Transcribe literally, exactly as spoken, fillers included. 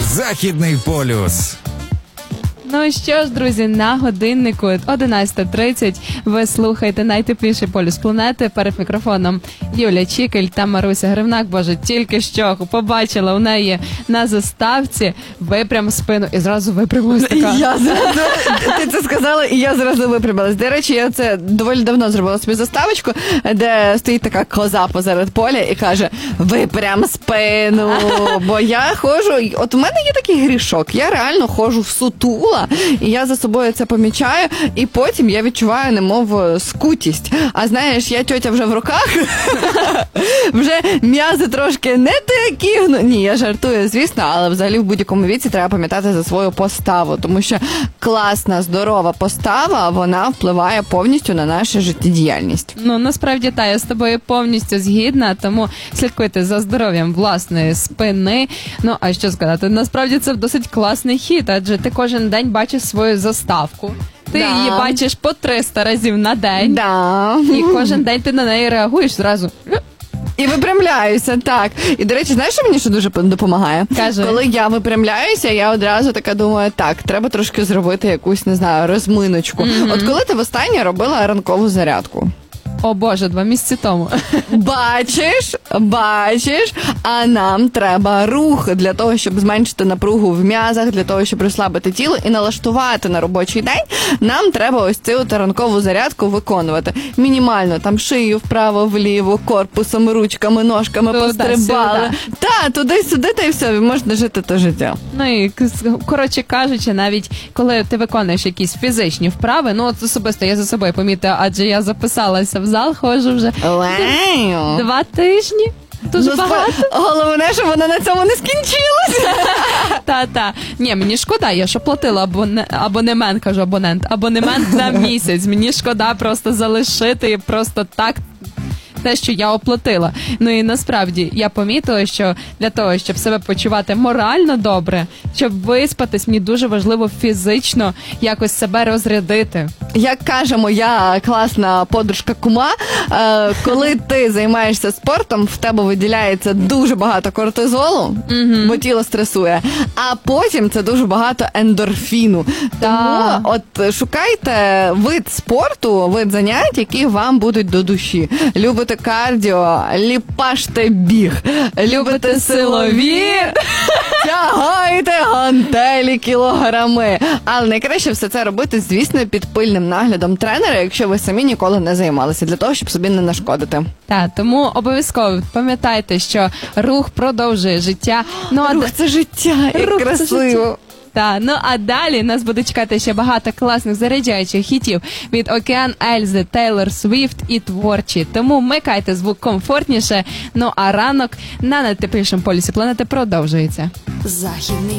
Західний полюс. Ну що ж, друзі, на годиннику одинадцята тридцять ви слухаєте найтепліший полюс планети. Перед мікрофоном Юля Чікель та Маруся Гривнак. Боже, тільки що побачила у неї на заставці випрям спину і зразу випрямилась така. Я зразу, ти це сказала, і я зразу випрямилась. До речі, я це доволі давно зробила собі заставочку, де стоїть така коза посеред поля і каже: випрям спину. Бо я ходжу, от у мене є такий грішок, я реально ходжу в сутула, і я за собою це помічаю, і потім я відчуваю немов скутість. А знаєш, я тьотя вже в руках, вже м'язи трошки не такі. Ну, ні, я жартую, звісно, але взагалі в будь-якому віці треба пам'ятати за свою поставу, тому що класна, здорова постава, вона впливає повністю на нашу життєдіяльність. Ну, насправді, та, я з тобою повністю згідна, тому слідкуйте за здоров'ям власної спини. Ну, а що сказати, насправді це досить класний хід, адже ти кожен день бачиш свою заставку. Ти Да. її бачиш по триста разів на день. Да. І кожен день ти на неї реагуєш зразу. І випрямляюся, так. І, до речі, знаєш, що мені що дуже допомагає? Кажи. Коли я випрямляюся, я одразу така думаю, так, треба трошки зробити якусь, не знаю, розминочку. Mm-hmm. От коли ти востаннє робила ранкову зарядку? О Боже, два місяці тому. Бачиш, бачиш, а нам треба рух для того, щоб зменшити напругу в м'язах, для того, щоб розслабити тіло і налаштувати на робочий день. Нам треба ось цю ранкову зарядку виконувати. Мінімально, там шию вправо-вліво, корпусом, ручками, ножками Туда, пострибали. Та, туди-сюди, та й все, можна жити то життя. Ну і, коротше кажучи, навіть коли ти виконуєш якісь фізичні вправи, ну от особисто я за собою помітила, адже я записалася в зал, ходжу вже Вау. два тижні. Дуже Ну, багато. Головне, щоб воно на цьому не скінчилося. Та-та. Ні, мені шкода, я ж оплатила абоне... абонемент, кажу абонент, абонемент на місяць. Мені шкода просто залишити просто так те, що я оплатила. Ну і насправді я помітила, що для того, щоб себе почувати морально добре, щоб виспатись, мені дуже важливо фізично якось себе розрядити. Як каже моя класна подружка Кума, е, коли ти займаєшся спортом, в тебе виділяється дуже багато кортизолу, mm-hmm. бо тіло стресує, а потім це дуже багато ендорфіну. Да. Тому от шукайте вид спорту, вид занять, які вам будуть до душі. Любите кардіо, ліпаште біг. Любите силові, тягайте гантелі кілограми. Але найкраще все це робити, звісно, під пильним наглядом тренера, якщо ви самі ніколи не займалися, для того, щоб собі не нашкодити. Так, тому обов'язково пам'ятайте, що рух продовжує життя. Ну, Рух а... – це життя, як Рух – це красиво. життя. Так, ну а далі нас буде чекати ще багато класних заряджаючих хітів від Океан Ельзи, Тейлор Свіфт і творчі. Тому вмикайте звук комфортніше. Ну а ранок на найтеплішому полюсі планети продовжується. Західний